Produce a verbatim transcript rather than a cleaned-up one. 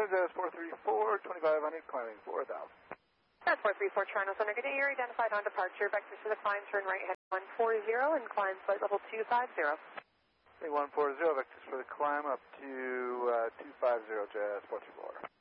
Jazz four three four, twenty-five hundred, climbing four thousand. That's four three four Toronto Center. Good day, you're identified on departure. Vectors for the climb, turn right head one four zero and climb flight level two five zero. one four zero, vectors for the climb up to uh, two five zero, Jazz four two four.